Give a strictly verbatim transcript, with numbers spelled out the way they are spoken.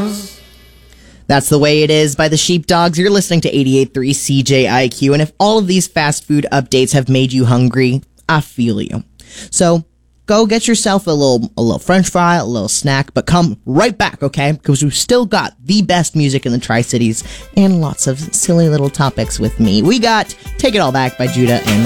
That's The Way It Is by the Sheepdogs. You're listening to eighty-eight point three C J I Q, and if all of these fast food updates have made you hungry, I feel you. So go get yourself a little a little french fry, a little snack, but come right back, okay? Because we've still got the best music in the Tri-Cities and lots of silly little topics with me. We got Take It All Back by Judah and